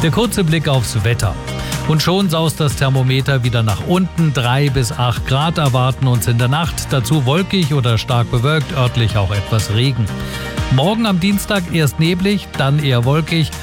Der kurze Blick aufs Wetter. Und schon saust das Thermometer wieder nach unten. 3 bis 8 Grad erwarten uns in der Nacht. Dazu wolkig oder stark bewölkt, örtlich auch etwas Regen. Morgen am Dienstag erst neblig, dann eher wolkig.